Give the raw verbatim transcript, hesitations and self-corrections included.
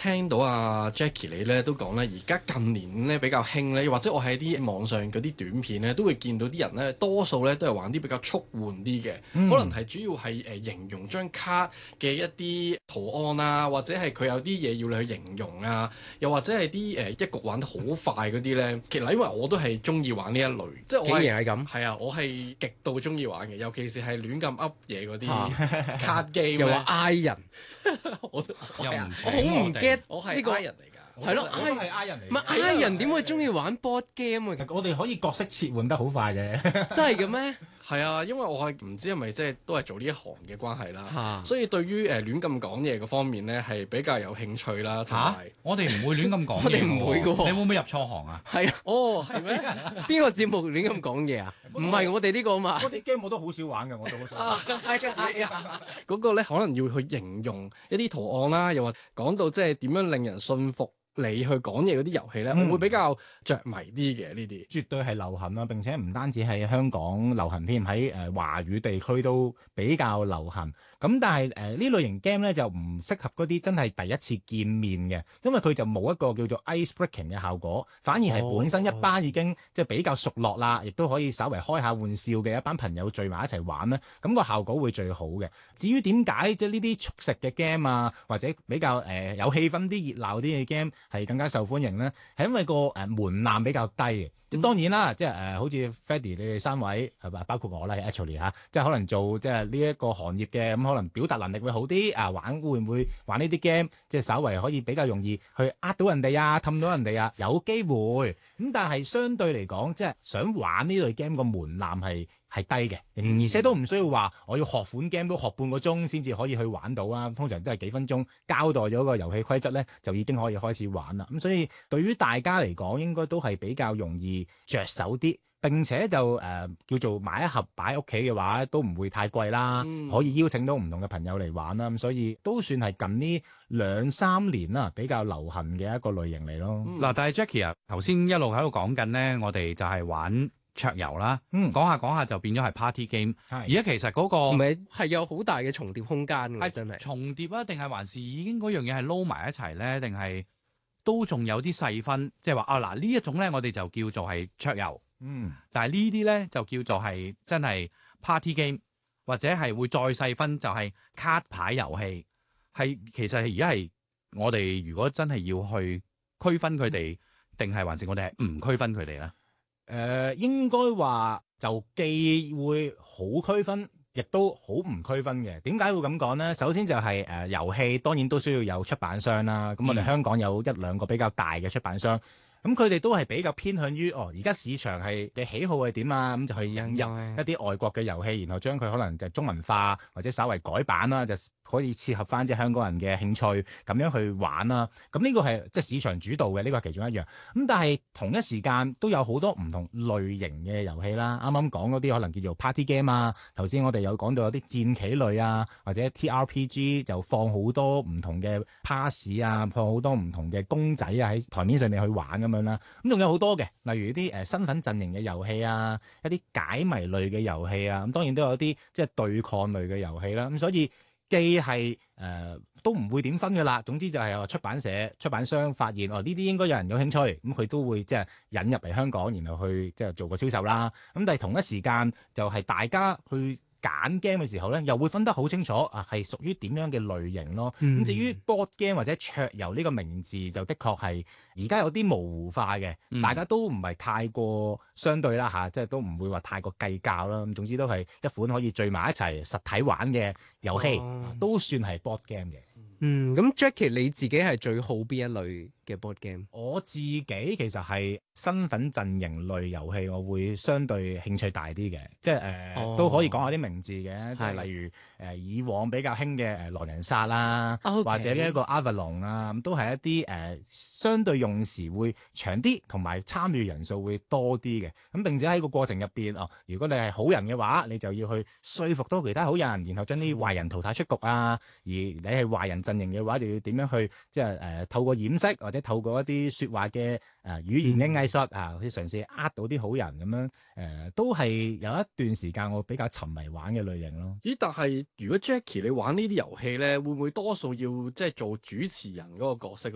聽到阿 Jackie 你咧都講咧，而家近年咧比較興咧，或者我喺啲網上嗰啲短片咧，都會見到啲人咧，多數咧都係玩啲比較速換啲嘅，嗯、可能係主要係誒、呃、形容張卡嘅一啲圖案啊，或者係佢有啲嘢要你去形容啊，又或者係啲誒一局玩得好快嗰啲咧。其實因為我都係中意玩呢一類，即係我係竟然係咁， 係啊，我係極度中意玩嘅，尤其是係亂咁噏嘢嗰啲卡 game 又話 I 人， 我我又唔我好唔 get 我係呢個 I 人嚟㗎， 係咯我都係 I 人嚟。 唔係 I 人點會中意玩 board game 啊？ 我哋可以角色切換得好快嘅， 真係嘅咩？ 係啊，因為我係唔知係咪即係都係做呢一行嘅關係啦， 啊、 所以對於誒、呃、亂咁講嘢嗰方面咧係比較有興趣啦，同埋我哋唔會亂咁講嘢， 我哋唔會㗎喎， 你會唔會入錯行啊？ 係啊， 哦，係咩？ 邊個節目亂咁講嘢啊？唔係我哋呢個啊嘛。 我哋 game 我都好少玩嘅，我都好少。 係啊， 嗰個咧可能要去形容一啲圖案啦，又或講到即係點樣令人信服你去講嘢嗰啲遊戲咧，嗯、我會比較着迷啲嘅呢啲。 絕對係流行啦，並且唔單止喺香港流行添，喺誒華語地區都比較流行。咁但係誒呢類型 game 咧就唔適合嗰啲真係第一次見面嘅，因為佢就冇一個叫做 ice breaking 嘅效果，反而係本身一班已經即係比較熟絡啦，亦都可以稍微開下玩笑嘅一班朋友聚埋一齊玩咧，咁、個效果會最好嘅。至於點解即係呢啲速食嘅 game 啊，或者比較誒、呃、有氣氛啲熱鬧啲嘅 game 係更加受歡迎咧，係因為個誒門檻比較低嘅。即係當然啦，即係誒、呃、好似 Freddy 你哋三位係嘛，包括我啦 actually 嚇，即係可能做即係呢一個行業嘅，咁可能表達能力會好啲啊，玩會唔會玩呢啲 game，即係稍為可以比較容易去呃到人哋啊，氹到人哋啊，有機會。咁但係相對嚟講，即係想玩呢類 game 個門檻係係低嘅，而且都唔需要話我要學款 game 都學半個鐘先至可以去玩到啊。通常都係幾分鐘交代咗個遊戲規則咧，就已經可以開始玩啦。咁所以對於大家嚟講，應該都係比較容易着手啲。並且就誒、呃、叫做買一盒擺屋企嘅話，都唔會太貴啦，嗯、可以邀請到唔同嘅朋友嚟玩啦。咁所以都算係近呢兩三年啦比較流行嘅一個類型嚟咯。 嗱、嗯，但係 Jackie 啊，頭先一路喺度講緊咧，我哋就係玩桌遊啦， 嗯、 講下講下就變咗係 party game。而家其實嗰、嗰個唔係係有好大嘅重疊空間㗎，真係重疊啊，定係還是已經嗰樣嘢係撈埋一齊咧？定係都仲有啲細分，即係話啊嗱呢一種咧，我哋就叫做係桌遊。 嗯， 但係呢啲咧就叫做係真係 party game，或者係會再細分就係卡牌遊戲。係其實係而家係我哋如果真係要去區分佢哋，定係、嗯、還是我哋係唔區分佢哋咧？誒、 呃，應該話就既會好區分，亦都好唔區分嘅。點解會咁講咧？首先就係、是、誒、呃、遊戲當然都需要有出版商啦。咁我哋香港有一兩個比較大嘅出版商。咁佢哋都係比較偏向於哦，而家市場係嘅喜好係點啊？咁就去引入一啲外國嘅遊戲，然後將佢可能就中文化或者稍為改版啦，就可以切合翻即係香港人嘅興趣咁樣去玩啦。咁呢個係即係市場主導嘅，呢個係其中一樣。咁但係同一時間都有好多唔同類型嘅遊戲啦。啱啱講嗰啲可能叫做 party game 啊，頭先我哋有講到有啲戰棋類啊，或者 T R P G 就放好多唔同嘅 pass 啊，放好多唔同嘅公仔啊喺台面上面去玩咁樣啦。咁仲有好多嘅，例如啲誒身份陣營嘅遊戲啊，一啲解謎類嘅遊戲啊，咁當然都有啲即係對抗類嘅遊戲啦。咁所以既係誒、呃、都唔會點分㗎啦。總之就係出版社、出版商發現哦呢啲應該有人有興趣，咁佢都會即係引入嚟香港，然後去即係做個銷售啦。咁但係同一時間就係大家去揀 game 嘅時候咧，又會分得好清楚啊，係屬於點樣嘅類型咯。咁、嗯、至於 board game 或者桌遊呢個名字，就的確係而家有啲模糊化嘅，嗯、大家都唔係太過相對啦嚇、啊，即係都唔會話太過計較啦。咁總之都係一款可以聚埋一齊實體玩嘅遊戲，哦啊、都算係 board game 嘅。 嗯，咁 Jackie 你自己係最好邊一類嘅 board game？ 我自己其實係身份陣營類遊戲，我會相對興趣大啲嘅，即係誒、呃哦、都可以講下啲名字嘅，即係是例如誒、呃、以往比較興嘅誒狼人殺啦，哦 okay. 或者呢一個 Avalon 啊，咁都係一啲誒、呃、相對用時會長啲，同埋參與人數會多啲嘅。咁並且喺個過程入邊哦，如果你係好人嘅話，你就要去說服到其他好人，然後將啲壞人淘汰出局啊。而你係壞人陣營嘅話，就要點樣去即係誒透過掩飾或者透過一啲説話嘅誒、呃、語言嘅藝術啊，去嘗試呃到啲好人咁樣誒、呃，都係有一段時間我比較沉迷玩嘅類型咯。 咦？但係如果 Jackie 你玩呢啲遊戲咧，會唔會多數要即係做主持人嗰個角色